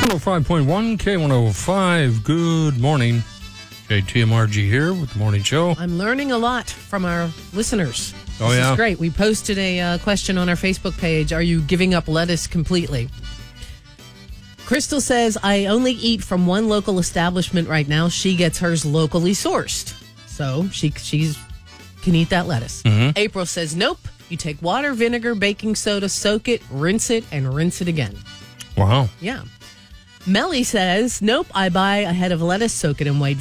105.1 K105. Good morning. JTMRG here with the morning show. I'm learning a lot from our listeners. Oh, This yeah? is great. We posted a question on our Facebook page. Are you giving up lettuce completely? Crystal says, I only eat from one local establishment right now. She gets hers locally sourced. So she's can eat that lettuce. April says, nope. You take water, vinegar, baking soda, soak it, and rinse it again. Wow. Yeah. Melly says, nope. I buy a head of lettuce, soak it in white